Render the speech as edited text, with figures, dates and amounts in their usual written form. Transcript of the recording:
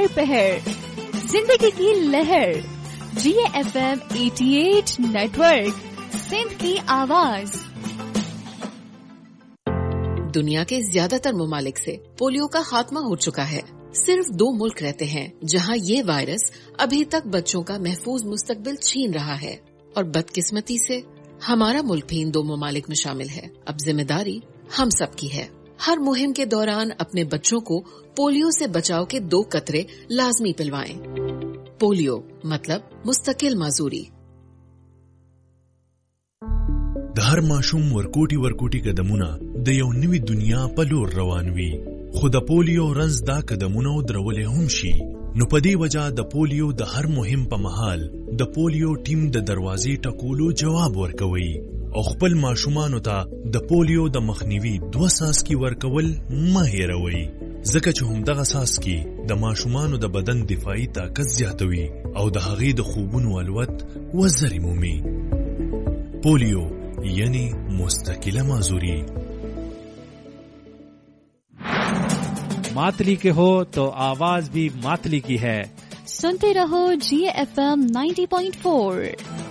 हर पहर जिंदगी की लहर GFM 88 नेटवर्क सिंध की आवाज। दुनिया के ज्यादातर ममालिक से पोलियो का खात्मा हो चुका है। सिर्फ 2 मुल्क रहते हैं जहां ये वायरस अभी तक बच्चों का महफूज मुस्तकबिल छीन रहा है और बदकिस्मती से हमारा मुल्क भी इन 2 ममालिक में शामिल है। अब जिम्मेदारी हम सब की है। हर मुहिम के दौरान अपने बच्चों को पोलियो से बचाव के 2 कतरे लाजमी पिलवाएं। पोलियो मतलब मुस्तकिल माजूरी। د هر ماشوم ورکوټي قدمونه د یو نوې دنیا په لور روان وي، خو د پولیو رنځ دا قدمونه درولې هم شي. نو په دې وجه د پولیو د هر مهم په مهال د پولیو ټیم د دروازې ټکولو جواب ورکوي او خپل ماشومانو ته د پولیو د مخنیوي 2 څاڅکي ورکول مه هېروئ، ځکه چې همدغه څاڅکي د ماشومانو د بدن دفاعي طاقت زیاتوي او د هغې د خوبونو الوت وزرې مومي. پولیو یعنی مستقل معذوری. मातली के हो तो आवाज भी मातली की है। सुनते रहो GFM 90.4।